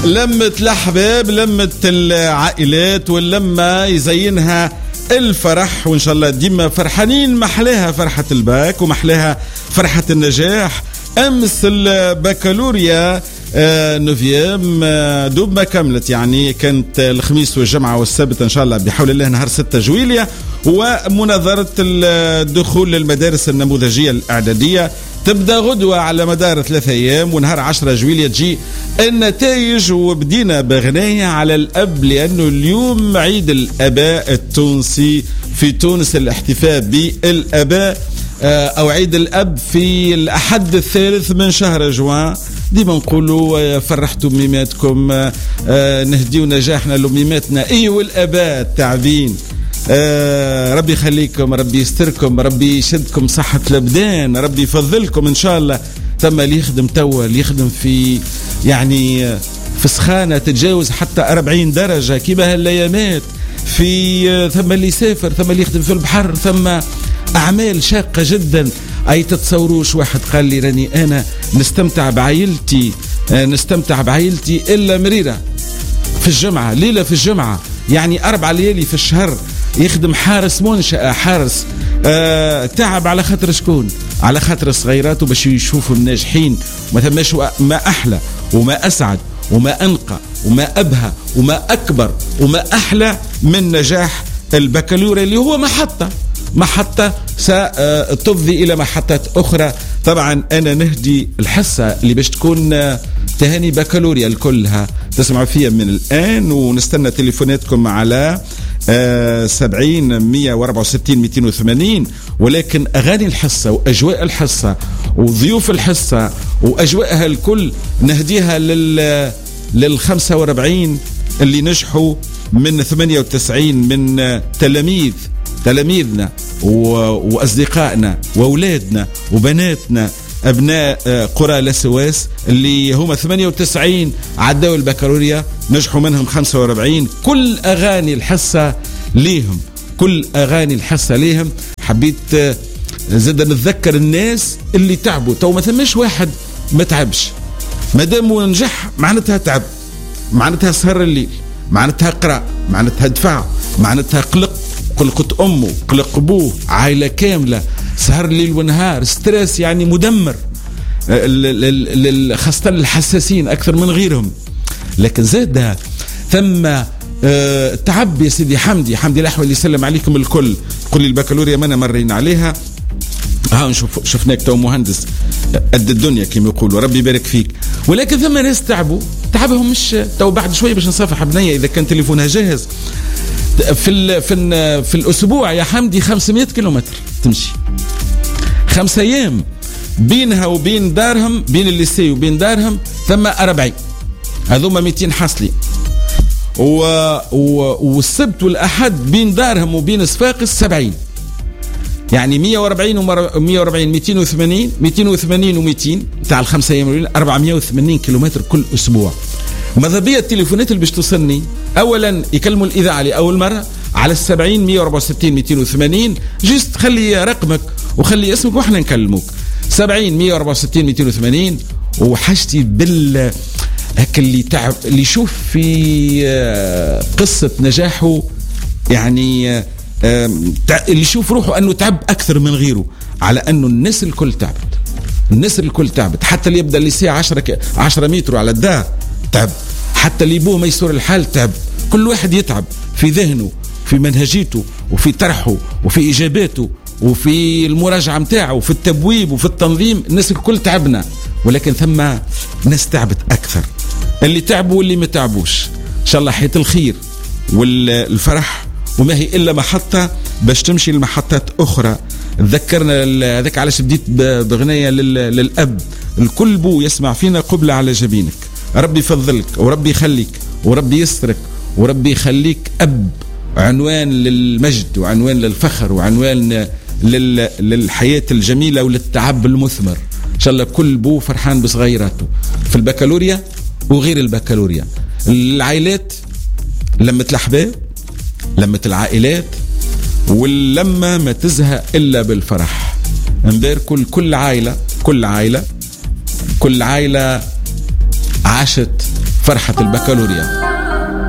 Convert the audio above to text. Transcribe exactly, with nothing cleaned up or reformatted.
لمة الأحباب، لمة العائلات، واللمة يزينها الفرح، وإن شاء الله ديما فرحانين. محلاها فرحة الباك ومحلاها فرحة النجاح. أمس البكالوريا آه نوفيام آه دوب ما كملت، يعني كانت الخميس والجمعة والسبت إن شاء الله بحول الله نهار ستة جويلية، ومناظرة الدخول للمدارس النموذجية الإعدادية تبدأ غدوة على مدار ثلاثة أيام، ونهار عشرة جويلية تجي النتائج. وبدينا بغناية على الأب، لأنه اليوم عيد الآباء التونسي في تونس، الاحتفاء بالآباء أو عيد الأب في الأحد الثالث من شهر جوان. ديما نقولوا فرحتوا ميماتكم، نهديوا نجاحنا لميماتنا، ايوا الآباء التعبين. آه ربي يخليكم، ربي يستركم، ربي يشدكم صحة الأبدان، ربي يفضلكم إن شاء الله. ثم اللي يخدم توا، اللي يخدم في يعني في سخانة تتجاوز حتى أربعين درجة كيما هالأيامات، في ثم اللي يسافر، ثم اللي يخدم في البحر، ثم أعمال شاقة جدا. أي تتصوروش واحد قال لي راني أنا نستمتع بعائلتي، نستمتع بعائلتي إلا مريرة في الجمعة، ليلة في الجمعة، يعني أربع ليالي في الشهر يخدم حارس منشأة، حارس آه تعب على خاطر شكون؟ على خاطر صغيراته باش يشوفوا الناجحين. ما ثماش ما أحلى وما أسعد وما أنقى وما أبهى وما أكبر وما أحلى من نجاح البكالوريا، اللي هو محطة محطة ستفضي إلى محطات أخرى. طبعا أنا نهدي الحصة اللي باش تكون تهاني بكالوريا الكلها، تسمعوا فيها من الآن، ونستنى تليفوناتكم على سبعين مية واربعة وستين مئتين وثمانين. ولكن أغاني الحصة وأجواء الحصة وضيوف الحصة وأجواءها الكل نهديها لل للخمسة واربعين اللي نجحوا من ثمانية وتسعين من تلاميذ تلاميذنا وأصدقائنا وأولادنا وبناتنا أبناء قرى لسواس، اللي هم ثمانية وتسعين عدوا البكالوريا، نجحوا منهم خمسة واربعين. كل أغاني الحصة ليهم، كل أغاني الحصة ليهم. حبيت زاد نتذكر الناس اللي تعبوا، تو ما ثمش واحد ما تعبش، مادام نجح معناتها تعب، معناتها سهر الليل، معناتها قراء، معناتها دفاع، معناتها قلق، قلقة أمه، قلق أبوه، عائلة كاملة، سهر ليل ونهار، ستريس يعني مدمر خاصة الحساسين أكثر من غيرهم. لكن زاد ثم أه تعب يا سيدي حمدي حمدي الأحوال اللي يسلم عليكم الكل. قل لي البكالوريا ما مرينا عليها، ها نشوف شفناك تو مهندس قد الدنيا كما يقولوا، ربي يبارك فيك. ولكن ثم ناس تعبوا، تعبهم مش تو. بعد شوية باش نصافح بنية إذا كان تليفونها جاهز. في ال في ال في الأسبوع يا حمدي خمسمائة كيلومتر تمشي، خمس أيام بينها وبين دارهم، بين الليسي وبين دارهم ثم أربعين، هذوما مئتين حاصلين. و والسبت والأحد بين دارهم وبين صفاقس سبعين، يعني مئة وأربعين ومئة وأربعين مئتين وثمانين، مئتين وثمانين ومئتين تاع الخمسة أيام، أربعمائة وثمانين كيلومتر كل أسبوع. ماذا بيا التليفونات اللي باش توصلني؟ أولا يكلموا الإذاعة لأول مرة على السبعين مئة وأربعة وستين مئتين وثمانين، جست خلي رقمك وخلي اسمك وإحنا نكلموك. سبعين مئة وأربعة وستين مئتين وثمانين. وحشتي بال هك اللي تعب، اللي يشوف في قصة نجاحه، يعني اللي يشوف روحه أنه تعب أكثر من غيره، على أنه الناس الكل تعبت، الناس الكل تعبت. حتى اللي يبدأ اللي ساعة عشرة عشرة متر على الدار تعب، حتى اللي يبوه ما يسور الحال تعب. كل واحد يتعب في ذهنه، في منهجيته، وفي طرحه، وفي إجاباته، وفي المراجعة متاعه، وفي التبويب، وفي التنظيم. الناس الكل تعبنا، ولكن ثم ناس تعبت أكثر، اللي تعبوا واللي ما تعبوش. إن شاء الله حياة الخير والفرح، وما هي إلا محطة باش تمشي لمحطات أخرى. تذكرنا هذاك علاش بديت بغنية للأب. الكل بو يسمع فينا قبلة على جبينك، ربي يفضلك وربي يخليك وربي يسترك وربي يخليك أب، عنوان للمجد وعنوان للفخر وعنوان للحياة الجميلة وللتعب المثمر. إن شاء الله كل بو فرحان بصغيراته في البكالوريا وغير البكالوريا. العائلات لمة الأحباب، لمة العائلات، واللمة ما تزهق إلا بالفرح. نبارك كل كل عائلة كل عائلة كل عائلة عاشت فرحة البكالوريا.